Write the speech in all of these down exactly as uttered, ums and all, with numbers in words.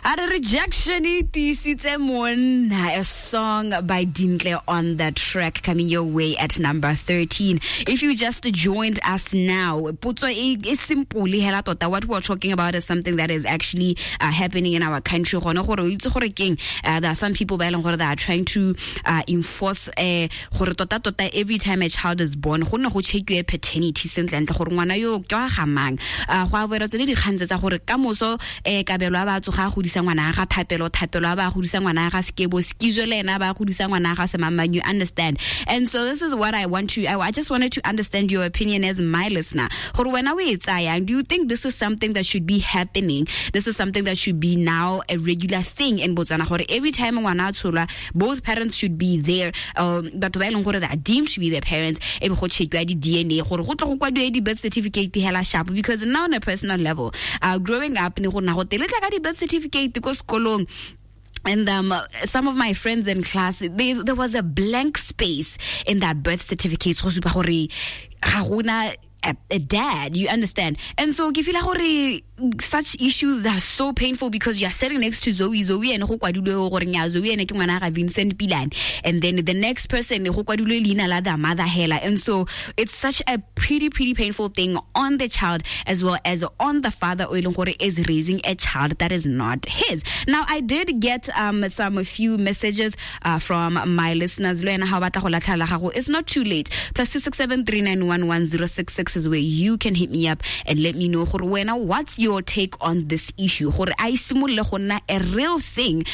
At a rejection, Tisitse Mona, a song by Dintle on the track coming your way at number thirteen. If you just joined us now, what we're talking about is something that is actually uh, happening in our country. Uh, there are some people that are trying to uh, enforce uh, every time a child is born, check your paternity sense and you understand. And so this is what I want to I, I just wanted to understand your opinion as my listener. Do you think this is something that should be happening? This is something that should be now a regular thing in Botswana. Every time both parents should be there, um, but that are deemed to be their parents, D N A birth certificate because now on a personal level, uh, growing up in the birth certificate because and um, some of my friends in class, they, there was a blank space in that birth certificate. A, a dad, you understand? And so you feel like such issues are so painful because you're sitting next to Zoe, Zoe and Zoe and Vincent Pilan, and then the next person the mother Hela. And so it's such a pretty pretty painful thing on the child as well as on the father is raising a child that is not his. Now I did get um some a few messages uh, from my listeners. It's not too late. Plus two six seven three nine one one zero six six is where you can hit me up and let me know what's your take on this issue. A real thing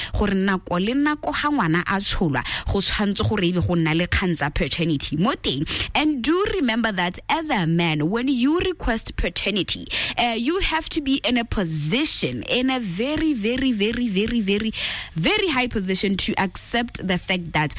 paternity. And do remember that as a man, when you request paternity, uh, you have to be in a position, in a very, very, very, very, very, very high position to accept the fact that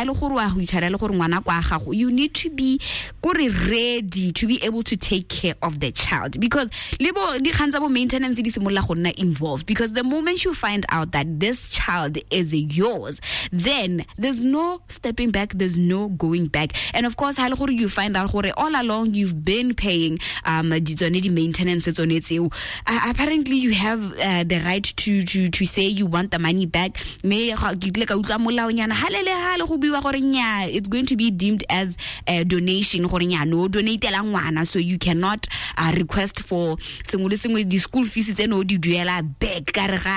you need to be ready to be able to take care of the child, because maintenance is involved. Because the moment you find out that this child is yours, then there's no stepping back, there's no going back. And of course, you find out all along you've been paying um maintenance. Uh, apparently, you have uh, the right to, to to say you want the money back. It's going to be deemed as a donation. No donate, so you cannot uh, request for the school fees and no duela back.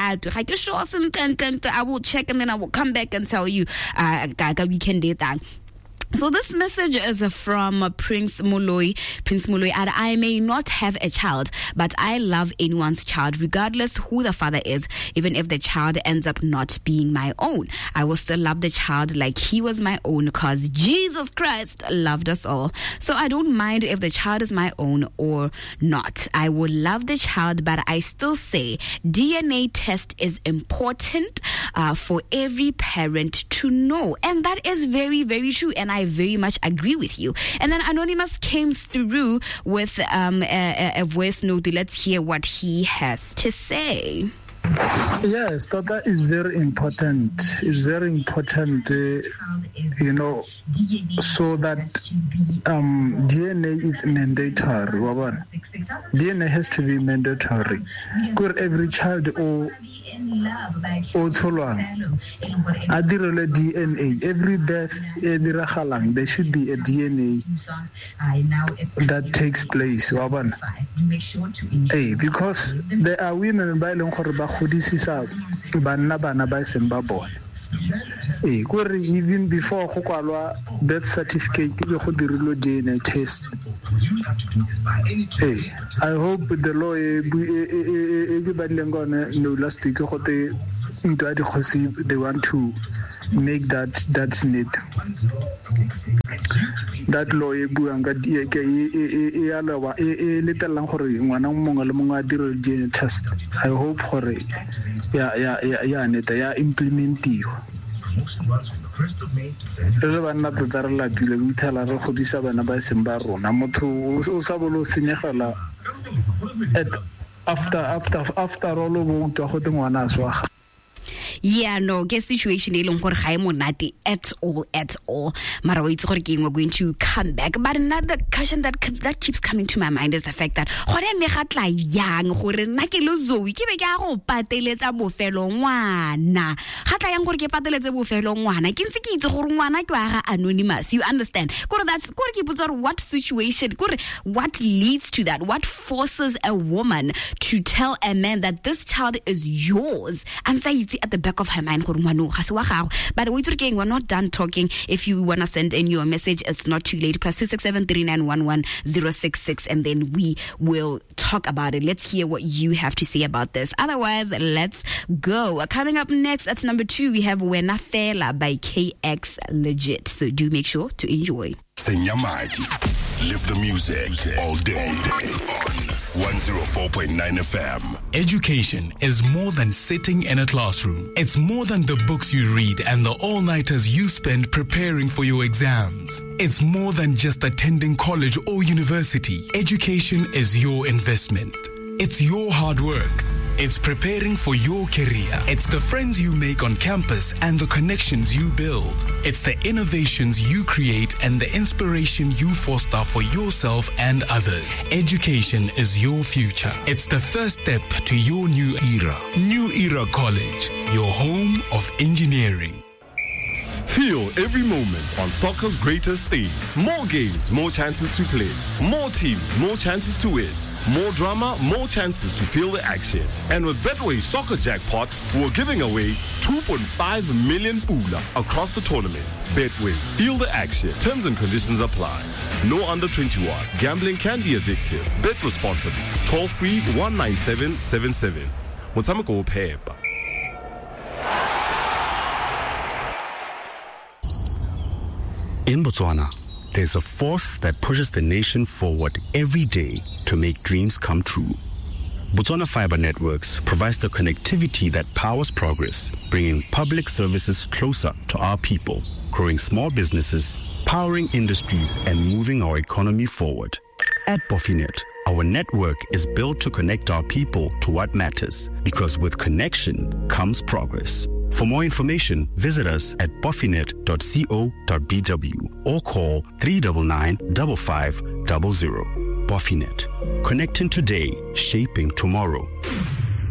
I will check and then I will come back and tell you uh we can do that. So this message is from Prince Moloi. Prince Moloi, I may not have a child, but I love anyone's child, regardless who the father is. Even if the child ends up not being my own, I will still love the child like he was my own, because Jesus Christ loved us all. So I don't mind if the child is my own or not. I will love the child, but I still say D N A test is important uh, for every parent to know. And that is very, very true. And I I very much agree with you. And then Anonymous came through with um, a, a voice note. Let's hear what he has to say. Yes, that is very important. It's very important, uh, you know, so that um, D N A is mandatory. D N A has to be mandatory. Because every child or also Adirole D N A. Every birth, there should be a D N A that takes place. Hey, because there are women by even before birth certificate, D N A test. Hey, I hope the law everybody no last week they want to make that that's need. That law D N A test. I hope for it. Yeah, yeah, yeah, yeah, neta ya implement you. Re ba nna tsara la pile go ithala re godisa bana ba semba rona motho o sa bolo senyegela after after after all o bo twa go tengwana swa. Yeah, no, get situation e leng gore ga e monate at all, at all. Mara wa itse gore ke we're going to come back. But another question that keeps, that keeps coming to my mind is the fact that gore me gatla yang gore nna ke lo Zoe ke be ka go pateletsa bofelo ngwana. Gatla yang gore ke pateletse bofelo ngwana. Ke ntse ke itse gore ngwana ke wa ga anonymous. You understand? Gore that's gore ke botsa what situation, gore what leads to that? What forces a woman to tell a man that this child is yours? And say it's at the back of her mind, but wait again, we're not done talking. If you want to send in your message, it's not too late. Plus two six seven three nine one one zero six six, and then we will talk about it. Let's hear what you have to say about this. Otherwise, let's go. Coming up next at number two, we have Wena Fela by K X Legit. So do make sure to enjoy. Senyamaji, live the music all day on one oh four point nine F M. Education is more than sitting in a classroom. It's more than the books you read and the all-nighters you spend preparing for your exams. It's more than just attending college or university. Education is your investment. It's your hard work. It's preparing for your career. It's the friends you make on campus and the connections you build. It's the innovations you create and the inspiration you foster for yourself and others. Education is your future. It's the first step to your new era. New Era College, your home of engineering. Feel every moment on soccer's greatest stage. More games, more chances to play. More teams, more chances to win. More drama, more chances to feel the action. And with Betway Soccer Jackpot, we're giving away two point five million pula across the tournament. Betway, feel the action. Terms and conditions apply. No under twenty-one. Gambling can be addictive. Bet responsibly. Toll free one nine seven seven seven. Motshameko o phepa. In Botswana, there's a force that pushes the nation forward every day to make dreams come true. Botswana Fiber Networks provides the connectivity that powers progress, bringing public services closer to our people, growing small businesses, powering industries, and moving our economy forward. At Bofinet, our network is built to connect our people to what matters, because with connection comes progress. For more information, visit us at bofinet dot co dot b w or call three nine nine, five five zero zero. Bofinet. Connecting today, shaping tomorrow.